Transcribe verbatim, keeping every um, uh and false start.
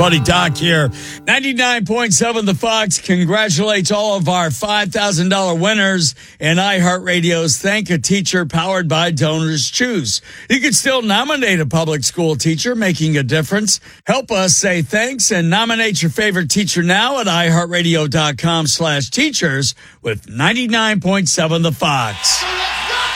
buddy Doc here. ninety-nine point seven The Fox congratulates all of our five thousand dollars winners in iHeartRadio's Thank a Teacher powered by Donors Choose. You can still nominate a public school teacher making a difference. Help us say thanks and nominate your favorite teacher now at iHeartRadio.com slash teachers with ninety-nine point seven The Fox.